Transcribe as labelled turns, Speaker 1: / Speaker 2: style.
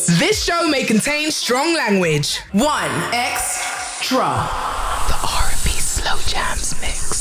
Speaker 1: This show may contain strong language. 1 extra. The R&B Slow Jams mix.